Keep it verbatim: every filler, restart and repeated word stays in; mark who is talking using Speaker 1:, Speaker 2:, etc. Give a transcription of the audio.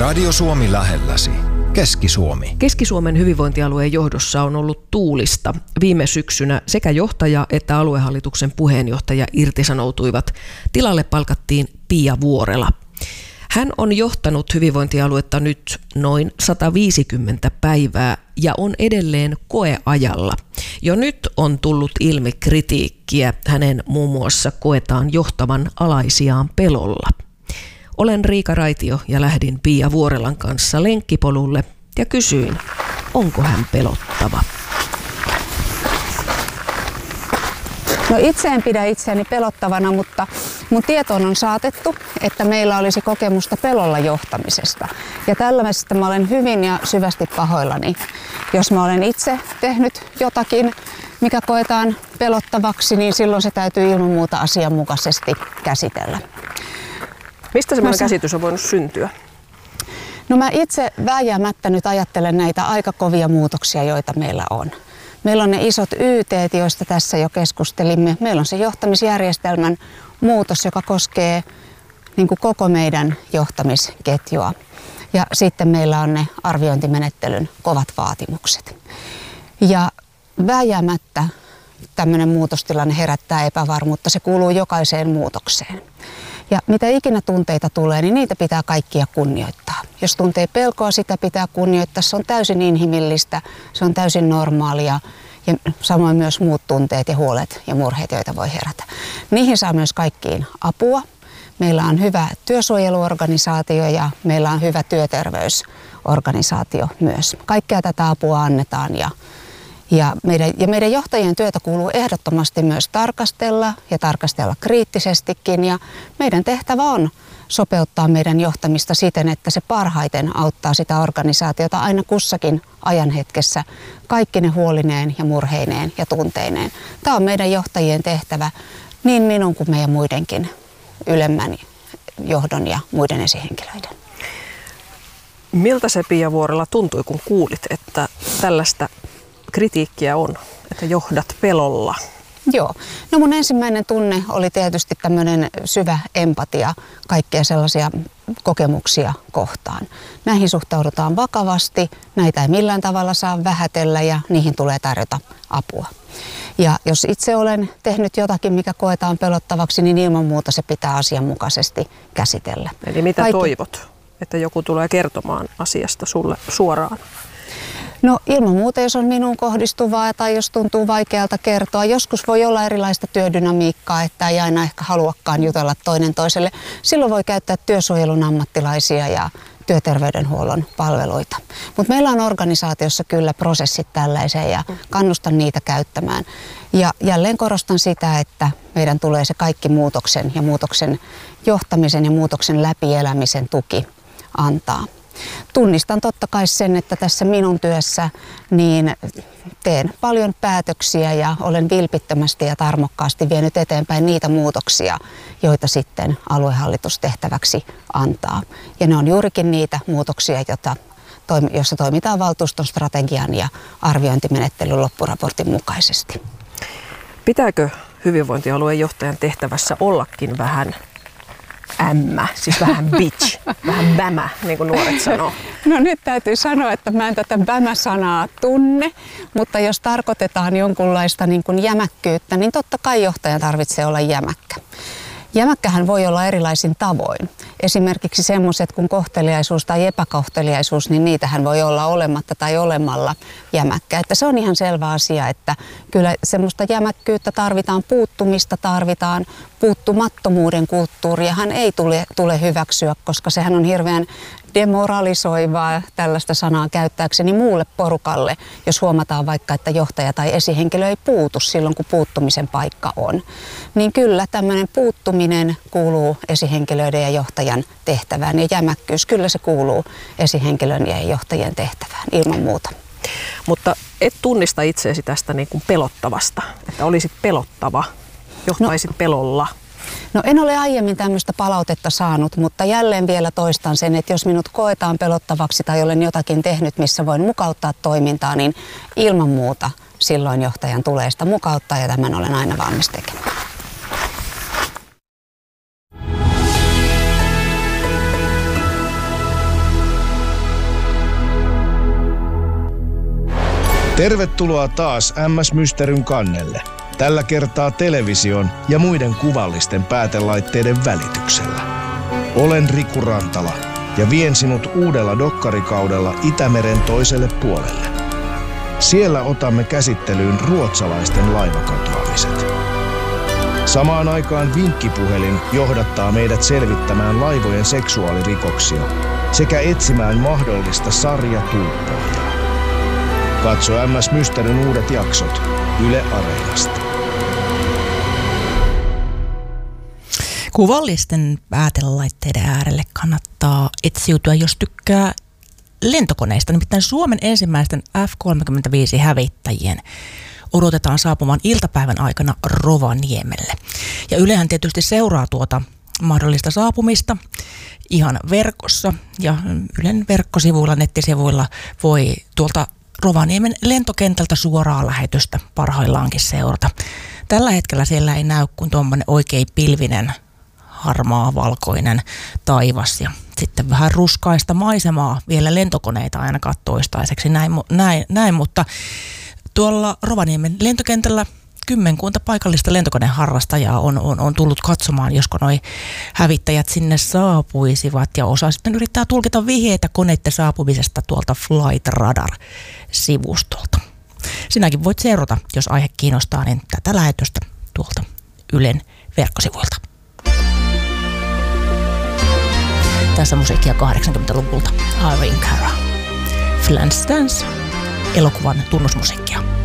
Speaker 1: Radio Suomi lähelläsi. Keski-Suomi.
Speaker 2: Keski-Suomen hyvinvointialueen johdossa on ollut tuulista. Viime syksynä sekä johtaja että aluehallituksen puheenjohtaja irtisanoutuivat. Tilalle palkattiin Pia Vuorela. Hän on johtanut hyvinvointialuetta nyt noin sata viisikymmentä päivää ja on edelleen koeajalla. Jo nyt on tullut ilmi kritiikkiä. Hänen muun muassa koetaan johtavan alaisiaan pelolla. Olen Riika Raitio ja lähdin Pia Vuorelan kanssa lenkkipolulle ja kysyin, onko hän pelottava.
Speaker 3: No itse en pidä itseäni pelottavana, mutta mun tietoon on saatettu, että meillä olisi kokemusta pelolla johtamisesta. Ja tällaisesta mä olen hyvin ja syvästi pahoillani. Jos mä olen itse tehnyt jotakin, mikä koetaan pelottavaksi, niin silloin se täytyy ilman muuta asianmukaisesti käsitellä.
Speaker 2: Mistä semmoinen
Speaker 3: Mä...
Speaker 2: käsitys on voinut syntyä?
Speaker 3: No mä itse vääjäämättä nyt ajattelen näitä aika kovia muutoksia, joita meillä on. Meillä on ne isot Y T:t, joista tässä jo keskustelimme. Meillä on se johtamisjärjestelmän muutos, joka koskee niin kuin koko meidän johtamisketjua. Ja sitten meillä on ne arviointimenettelyn kovat vaatimukset. Ja vääjäämättä tämmöinen muutostilanne herättää epävarmuutta. Se kuuluu jokaiseen muutokseen. Ja mitä ikinä tunteita tulee, niin niitä pitää kaikkia kunnioittaa. Jos tuntee pelkoa, sitä pitää kunnioittaa. Se on täysin inhimillistä, se on täysin normaalia. Ja samoin myös muut tunteet ja huolet ja murheet, joita voi herätä. Niihin saa myös kaikkiin apua. Meillä on hyvä työsuojeluorganisaatio ja meillä on hyvä työterveysorganisaatio myös. Kaikkea tätä apua annetaan ja Ja meidän, ja meidän johtajien työtä kuuluu ehdottomasti myös tarkastella ja tarkastella kriittisestikin. Ja meidän tehtävä on sopeuttaa meidän johtamista siten, että se parhaiten auttaa sitä organisaatiota aina kussakin ajanhetkessä kaikki ne huolineen ja murheineen ja tunteineen. Tämä on meidän johtajien tehtävä niin minun kuin meidän muidenkin ylemmän johdon ja muiden esihenkilöiden.
Speaker 2: Miltä se, Pia Vuorela, tuntui, kun kuulit, että tällaista kritiikkiä on, että johdat pelolla?
Speaker 3: Joo. No mun ensimmäinen tunne oli tietysti tämmöinen syvä empatia kaikkia sellaisia kokemuksia kohtaan. Näihin suhtaudutaan vakavasti, näitä ei millään tavalla saa vähätellä ja niihin tulee tarjota apua. Ja jos itse olen tehnyt jotakin, mikä koetaan pelottavaksi, niin ilman muuta se pitää asianmukaisesti käsitellä.
Speaker 2: Eli mitä
Speaker 3: Kaikki...
Speaker 2: toivot, että joku tulee kertomaan asiasta sulle suoraan?
Speaker 3: No ilman muuta, jos on minuun kohdistuvaa tai jos tuntuu vaikealta kertoa. Joskus voi olla erilaista työdynamiikkaa, että ei aina ehkä haluakaan jutella toinen toiselle. Silloin voi käyttää työsuojelun ammattilaisia ja työterveydenhuollon palveluita. Mutta meillä on organisaatiossa kyllä prosessit tällaiseen ja kannustan niitä käyttämään. Ja jälleen korostan sitä, että meidän tulee se kaikki muutoksen ja muutoksen johtamisen ja muutoksen läpielämisen tuki antaa. Tunnistan totta kai sen, että tässä minun työssä niin teen paljon päätöksiä ja olen vilpittömästi ja tarmokkaasti vienyt eteenpäin niitä muutoksia, joita sitten aluehallitus tehtäväksi antaa. Ja ne on juurikin niitä muutoksia, joita, joissa toimitaan valtuuston strategian ja arviointimenettelyn loppuraportin mukaisesti.
Speaker 2: Pitääkö hyvinvointialueen johtajan tehtävässä ollakin vähän ämmä, siis vähän bitch, vähän bämä, niin kuin nuoret sanoo?
Speaker 3: No nyt täytyy sanoa, että mä en tätä bämä-sanaa tunne, mutta jos tarkoitetaan jonkunlaista niin kuin jämäkkyyttä, niin totta kai johtajan tarvitsee olla jämäkkä. Jämäkkähän voi olla erilaisin tavoin. Esimerkiksi semmoiset kuin kohteliaisuus tai epäkohteliaisuus, niin niitähän voi olla olematta tai olemalla jämäkkä. Että se on ihan selvä asia, että kyllä semmoista jämäkkyyttä tarvitaan, puuttumista tarvitaan, puuttumattomuuden kulttuuriahan ei tule, tule hyväksyä, koska sehän on hirveän demoralisoivaa tällaista sanaa käyttääkseni muulle porukalle, jos huomataan vaikka, että johtaja tai esihenkilö ei puutu silloin, kun puuttumisen paikka on. Niin kyllä tämmöinen puuttuminen kuuluu esihenkilöiden ja johtajan tehtävään ja jämäkkyys, kyllä se kuuluu esihenkilön ja johtajien tehtävään ilman muuta.
Speaker 2: Mutta et tunnista itseäsi tästä niin kuin pelottavasta, että olisit pelottava, johtaisit no. pelolla.
Speaker 3: No en ole aiemmin tämmöistä palautetta saanut, mutta jälleen vielä toistan sen, että jos minut koetaan pelottavaksi tai olen jotakin tehnyt, missä voin mukauttaa toimintaa, niin ilman muuta silloin johtajan tulee sitä mukauttaa ja tämän olen aina valmis tekemään.
Speaker 4: Tervetuloa taas M S Mysteryn kannelle. Tällä kertaa television ja muiden kuvallisten päätelaitteiden välityksellä. Olen Riku Rantala ja vien sinut uudella dokkarikaudella Itämeren toiselle puolelle. Siellä otamme käsittelyyn ruotsalaisten laivakatoamiset. Samaan aikaan vinkkipuhelin johdattaa meidät selvittämään laivojen seksuaalirikoksia sekä etsimään mahdollista sarjatulppoja. Katso M S Mysteryn uudet jaksot Yle Areenasta.
Speaker 5: Kuvallisten päätelaitteiden äärelle kannattaa etsiutua, jos tykkää lentokoneista. Nimittäin Suomen ensimmäisten F kolmekymmentäviisi hävittäjien odotetaan saapumaan iltapäivän aikana Rovaniemelle. Ja Ylehän tietysti seuraa tuota mahdollista saapumista ihan verkossa. Ja Ylen verkkosivuilla, nettisivuilla voi tuolta Rovaniemen lentokentältä suoraa lähetystä parhaillaankin seurata. Tällä hetkellä siellä ei näy kuin tuommoinen oikein pilvinen, harmaa, valkoinen taivas ja sitten vähän ruskaista maisemaa, vielä lentokoneita ainakaan toistaiseksi, näin, näin, näin, mutta tuolla Rovaniemen lentokentällä kymmenkunta paikallista lentokoneharrastajaa on, on, on tullut katsomaan, josko noi hävittäjät sinne saapuisivat, ja osa sitten yrittää tulkita vihjeitä koneiden saapumisesta tuolta Flight Radar-sivustolta. Sinäkin voit seurata, jos aihe kiinnostaa, niin tätä lähetystä tuolta Ylen verkkosivuilta. Tässä musiikkia kahdeksankymmentäluvulta. Irene Cara. Flanders Dance, elokuvan tunnusmusiikkia.